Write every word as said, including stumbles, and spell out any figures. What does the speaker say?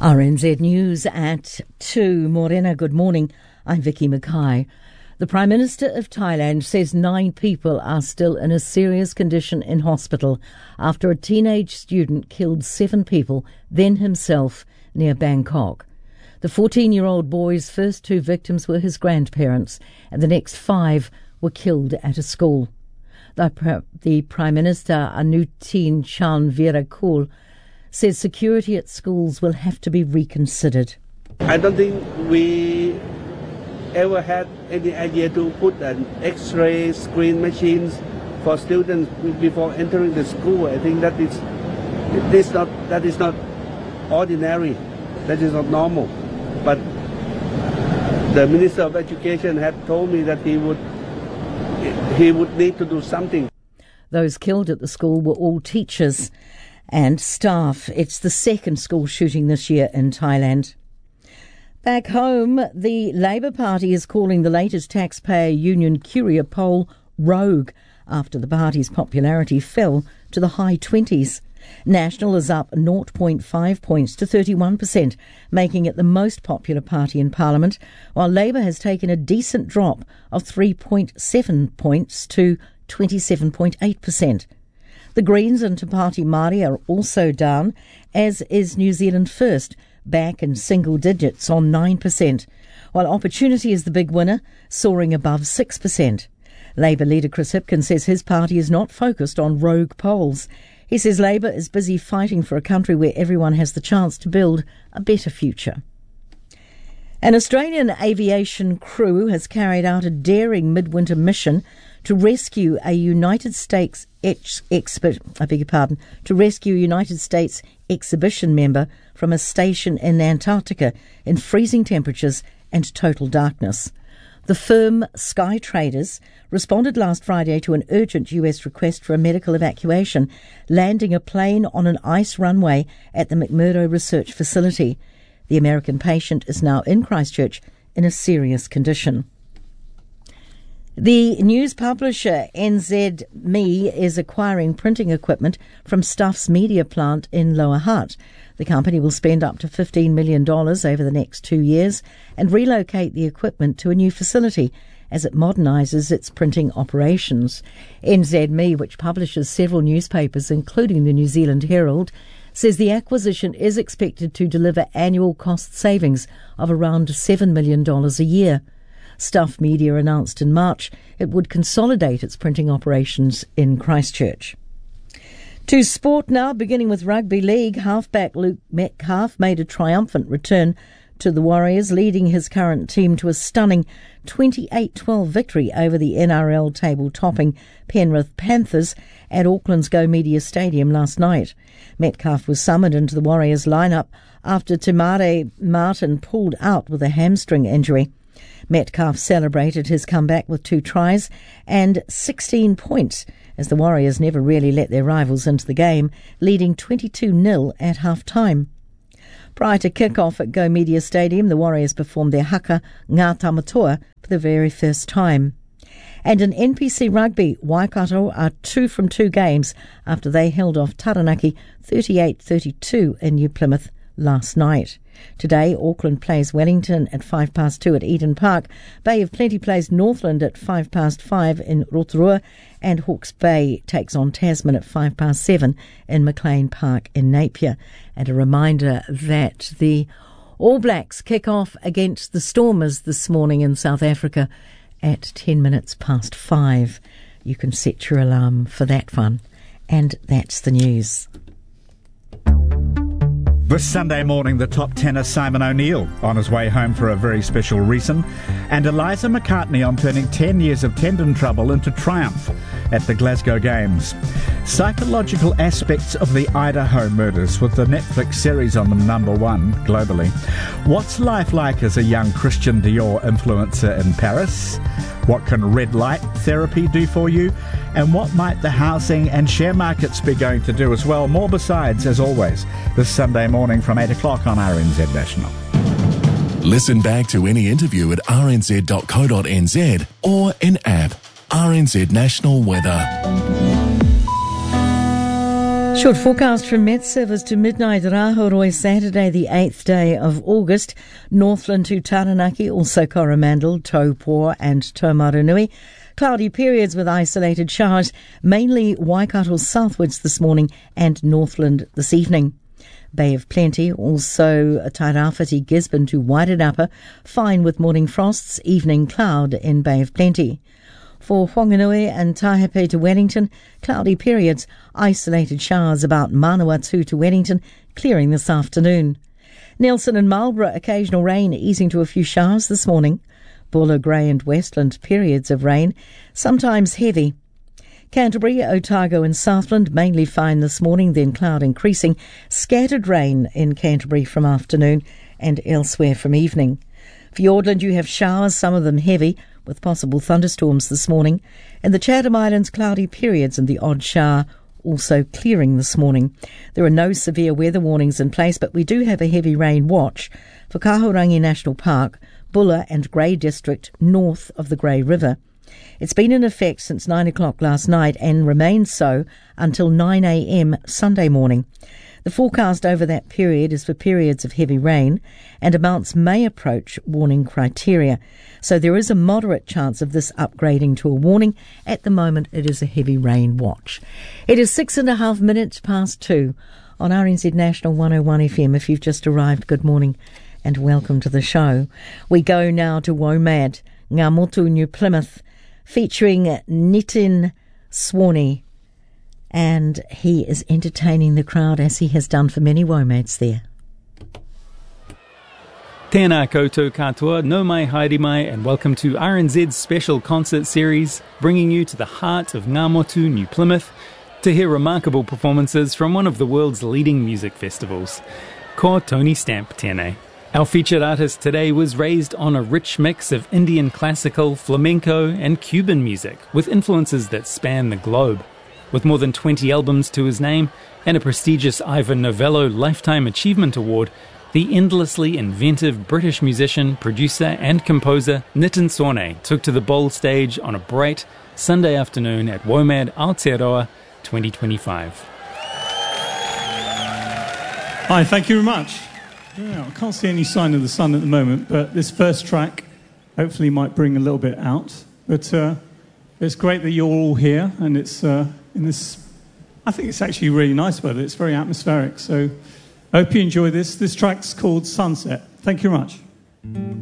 R N Z News at two. Morena, good morning. I'm Vicky Mackay. The Prime Minister of Thailand says nine people are still in a serious condition in hospital after a teenage student killed seven people, then himself, near Bangkok. The fourteen-year-old boy's first two victims were his grandparents, and the next five were killed at a school. The, the Prime Minister, Anutin Charnvirakul, says security at schools will have to be reconsidered. I don't think we ever had any idea to put an X-ray screen machines for students before entering the school. I think that is, it is not, that is not ordinary. That is not normal. But the Minister of Education had told me that he would he would need to do something. Those killed at the school were all teachers and staff. It's the second school shooting this year in Thailand. Back home, the Labour Party is calling the latest taxpayer union Curia poll rogue after the party's popularity fell to the high twenties. National is up zero point five points to thirty-one percent, making it the most popular party in Parliament, while Labour has taken a decent drop of three point seven points to twenty-seven point eight percent. The Greens and Te Pāti Māori are also down, as is New Zealand First, back in single digits on nine percent, while Opportunity is the big winner, soaring above six percent. Labour leader Chris Hipkin says his party is not focused on rogue polls. He says Labour is busy fighting for a country where everyone has the chance to build a better future. An Australian aviation crew has carried out a daring midwinter mission to rescue a United States ex- expi- I beg your pardon, to rescue a United States exhibition member from a station in Antarctica in freezing temperatures and total darkness. The firm Sky Traders responded last Friday to an urgent U S request for a medical evacuation, landing a plane on an ice runway at the McMurdo Research Facility. The American patient is now in Christchurch in a serious condition. The news publisher N Z M E is acquiring printing equipment from Stuff's media plant in Lower Hutt. The company will spend up to fifteen million dollars over the next two years and relocate the equipment to a new facility as it modernises its printing operations. N Z M E, which publishes several newspapers, including the New Zealand Herald, says the acquisition is expected to deliver annual cost savings of around seven million dollars a year. Stuff Media announced in March it would consolidate its printing operations in Christchurch. To sport now, beginning with Rugby League. Halfback Luke Metcalf made a triumphant return to the Warriors, leading his current team to a stunning twenty-eight twelve victory over the N R L table-topping Penrith Panthers at Auckland's Go Media Stadium last night. Metcalf was summoned into the Warriors lineup after Te Maire Martin pulled out with a hamstring injury. Metcalf celebrated his comeback with two tries and sixteen points, as the Warriors never really let their rivals into the game, leading twenty-two nil at half-time. Prior to kick-off at Go Media Stadium, the Warriors performed their haka Ngā Tamatoa for the very first time. And in N P C Rugby, Waikato are two from two games after they held off Taranaki thirty-eight thirty-two in New Plymouth last night. Today, Auckland plays Wellington at five past two at Eden Park. Bay of Plenty plays Northland at five past five in Rotorua, and Hawke's Bay takes on Tasman at five past seven in McLean Park in Napier. And a reminder that the All Blacks kick off against the Stormers this morning in South Africa at ten minutes past five. You can set your alarm for that one. And that's the news. This Sunday morning, the top tenor Simon O'Neill on his way home for a very special reason, and Eliza McCartney on turning ten years of tendon trouble into triumph at the Glasgow Games. Psychological aspects of the Idaho murders, with the Netflix series on them number one globally. What's life like as a young Christian Dior influencer in Paris? What can red light therapy do for you? And what might the housing and share markets be going to do as well? More besides, as always, this Sunday morning from eight o'clock on R N Z National. Listen back to any interview at r n z dot co dot n z or in app. R N Z National Weather. Short forecast from Met Service to midnight. Rahoroi, Saturday the eighth day of August. Northland to Taranaki, also Coromandel, Taupo and Taumarunui. Cloudy periods with isolated showers, mainly Waikato southwards this morning and Northland this evening. Bay of Plenty, also Tairāwhiti, Gisborne to Wairarapa, fine with morning frosts, evening cloud in Bay of Plenty. For Whanganui and Taihape to Wellington, cloudy periods, isolated showers about Manawatu to Wellington, clearing this afternoon. Nelson and Marlborough, occasional rain easing to a few showers this morning. Buller, Grey and Westland, periods of rain, sometimes heavy. Canterbury, Otago and Southland, mainly fine this morning, then cloud increasing. Scattered rain in Canterbury from afternoon and elsewhere from evening. Fiordland, you have showers, some of them heavy, with possible thunderstorms this morning. In the Chatham Islands, cloudy periods and the odd shower also clearing this morning. There are no severe weather warnings in place, but we do have a heavy rain watch for Kahurangi National Park, Buller and Grey District, north of the Grey River. It's been in effect since nine o'clock last night and remains so until nine a.m. Sunday morning. The forecast over that period is for periods of heavy rain, and amounts may approach warning criteria. So there is a moderate chance of this upgrading to a warning. At the moment, it is a heavy rain watch. It is six and a half minutes past two on R N Z National one oh one F M. If you've just arrived, good morning and welcome to the show. We go now to WOMAD, Ngā Motu, New Plymouth, featuring Nitin Swanee. And he is entertaining the crowd as he has done for many WOMADs there. Tēnā koutou katoa, no mai haere mai, and welcome to R N Z's special concert series, bringing you to the heart of Ngā Motu, New Plymouth, to hear remarkable performances from one of the world's leading music festivals. Ko Tony Stamp tēnei. Our featured artist today was raised on a rich mix of Indian classical, flamenco and Cuban music, with influences that span the globe. With more than twenty albums to his name and a prestigious Ivor Novello Lifetime Achievement Award, the endlessly inventive British musician, producer and composer Nitin Swanee took to the bold stage on a bright Sunday afternoon at WOMAD Aotearoa twenty twenty-five. Hi, thank you very much. Yeah, I can't see any sign of the sun at the moment, but this first track hopefully might bring a little bit out. But uh, it's great that you're all here, and it's uh, in this, I think it's actually really nice weather. It's very atmospheric, so I hope you enjoy this. This track's called Sunset. Thank you very much.